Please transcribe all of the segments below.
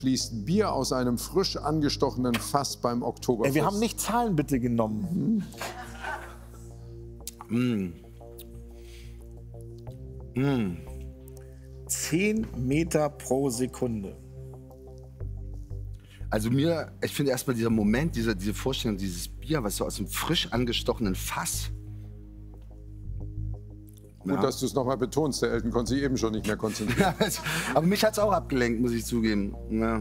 fließt Bier aus einem frisch angestochenen Fass beim Oktoberfest? Wir haben nicht Zahlen bitte genommen. 10 Meter pro Sekunde. Also ich finde erstmal dieser Moment, diese Vorstellung, dieses Bier, was so aus einem frisch angestochenen Fass. Gut, dass du es nochmal betonst. Der Elton konnte sich eben schon nicht mehr konzentrieren. Aber mich hat es auch abgelenkt, muss ich zugeben.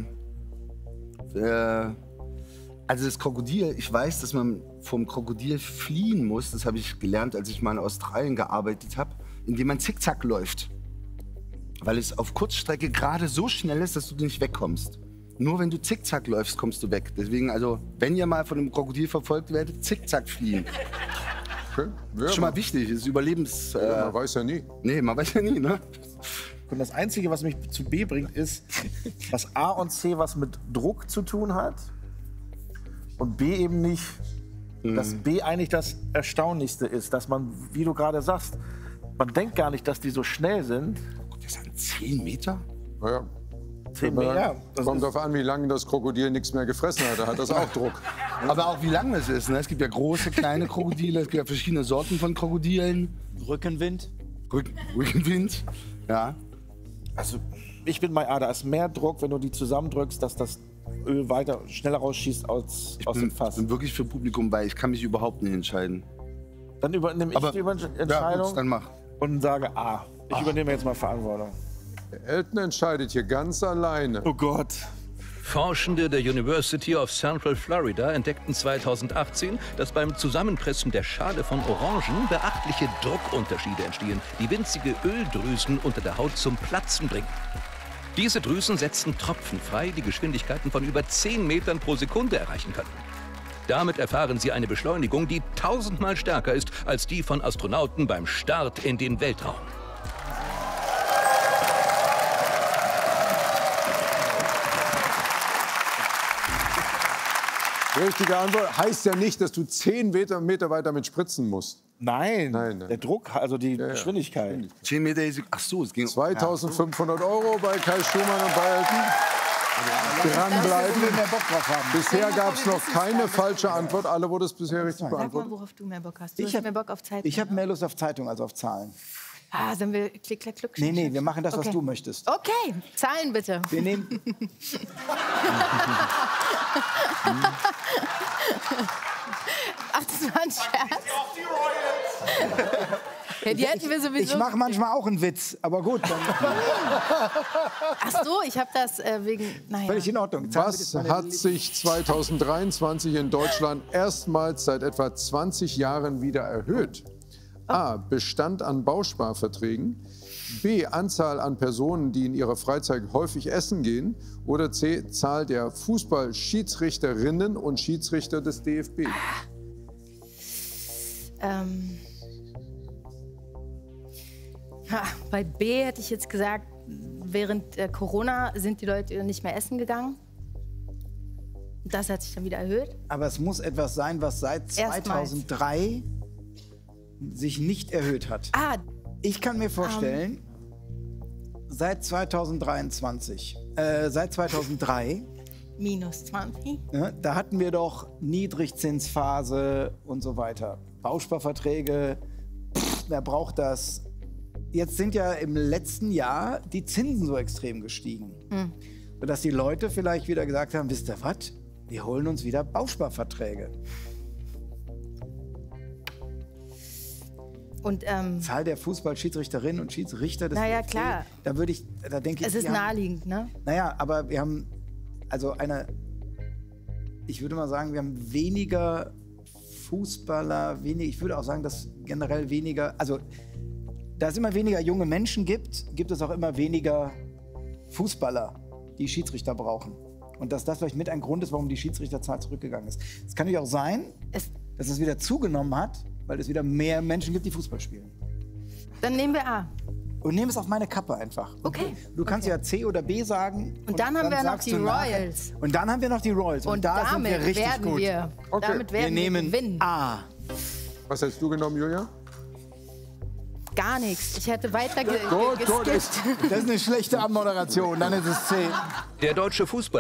Ja. Also das Krokodil, ich weiß, dass man vom Krokodil fliehen muss. Das habe ich gelernt, als ich mal in Australien gearbeitet habe, indem man zickzack läuft. Weil es auf Kurzstrecke gerade so schnell ist, dass du nicht wegkommst. Nur wenn du zickzack läufst, kommst du weg. Deswegen, also, wenn ihr mal von einem Krokodil verfolgt werdet, zickzack fliehen. Okay. Ja, Schon mal wichtig, ist Überlebens... man weiß ja nie. Nee, man weiß ja nie, ne? Und das Einzige, was mich zu B bringt, ist, dass A und C was mit Druck zu tun hat und B eben nicht. Dass B eigentlich das Erstaunlichste ist, dass man, wie du gerade sagst, man denkt gar nicht, dass die so schnell sind. Das sind 10 Meter? Naja. 10 Meter. Ja, kommt darauf an, wie lange das Krokodil nichts mehr gefressen hat. Da hat das auch Druck. Aber auch wie lang das ist. Ne? Es gibt ja große, kleine Krokodile. Es gibt ja verschiedene Sorten von Krokodilen. Rückenwind. Rückenwind. Ja. Also ich bin bei A, da ist mehr Druck, wenn du die zusammendrückst, dass das Öl weiter schneller rausschießt aus dem Fass. Ich bin wirklich für Publikum, weil ich kann mich überhaupt nicht entscheiden. Dann übernehme ich die Entscheidung ja, dann mach. Und sage A. Ich übernehme jetzt mal Verantwortung. Elton entscheidet hier ganz alleine. Oh Gott. Forschende der University of Central Florida entdeckten 2018, dass beim Zusammenpressen der Schale von Orangen beachtliche Druckunterschiede entstehen, die winzige Öldrüsen unter der Haut zum Platzen bringen. Diese Drüsen setzen Tropfen frei, die Geschwindigkeiten von über 10 Metern pro Sekunde erreichen können. Damit erfahren sie eine Beschleunigung, die 1000-mal stärker ist als die von Astronauten beim Start in den Weltraum. Richtige Antwort heißt ja nicht, dass du 10 Meter weiter mit spritzen musst. Nein, Nein. Der Druck, also die Geschwindigkeit. 10 Meter, ach so, es ging... 2.500 € bei Kai Schumann und bei Elton. Dranbleiben. Bisher gab es noch keine falsche Antwort. Alle wurde es bisher richtig beantwortet. Sag mal, worauf du mehr Bock hast. Du hast mehr Bock auf Zeit. Ich habe mehr Lust auf Zeitung als auf Zahlen. Ah, sollen wir klick, klack, kluck? Nee, wir machen das, was du möchtest. Okay, Zahlen bitte. Wir nehmen... Ach, das war ein Scherz. Ja, die hätten wir sowieso. Ich mache manchmal auch einen Witz, aber gut. Dann Ach so, ich habe das wegen... Naja. völlig in Ordnung. Was hat sich 2023 in Deutschland erstmals seit etwa 20 Jahren wieder erhöht? A. Bestand an Bausparverträgen. B. Anzahl an Personen, die in ihrer Freizeit häufig essen gehen. Oder C. Zahl der Fußball-Schiedsrichterinnen und Schiedsrichter des DFB. Bei B hätte ich jetzt gesagt, während Corona sind die Leute nicht mehr essen gegangen. Das hat sich dann wieder erhöht. Aber es muss etwas sein, was seit 2003 sich nicht erhöht hat. Ah, ich kann mir vorstellen, seit 2023, seit 2003, minus 20. ne, da hatten wir doch Niedrigzinsphase und so weiter. Bausparverträge, wer braucht das? Jetzt sind ja im letzten Jahr die Zinsen so extrem gestiegen. Sodass die Leute vielleicht wieder gesagt haben, wisst ihr was, wir holen uns wieder Bausparverträge. Und, Zahl der Fußballschiedsrichterinnen und Schiedsrichter des naja, DFB, klar. Da denke ich, Es ist naheliegend, ne? Naja, aber wir haben, also ich würde mal sagen, wir haben weniger Fußballer, ich würde auch sagen, dass generell weniger, also da es immer weniger junge Menschen gibt es auch immer weniger Fußballer, die Schiedsrichter brauchen. Und dass das vielleicht mit ein Grund ist, warum die Schiedsrichterzahl zurückgegangen ist. Es kann natürlich auch sein, dass es wieder zugenommen hat, weil es wieder mehr Menschen gibt, die Fußball spielen. Dann nehmen wir A. Und nehmen es auf meine Kappe einfach. Okay. Du kannst ja C oder B sagen. Und dann haben wir noch sagst die du nachher. Royals. Und dann haben wir noch die Royals. Und da sind wir richtig werden gut. Okay. Damit werden Wir nehmen gewinnen. A. Was hättest du genommen, Julia? gar nichts. Ich hätte weiter Gut, geskippt. das ist eine schlechte Abmoderation, dann ist es C. Der deutsche Fußball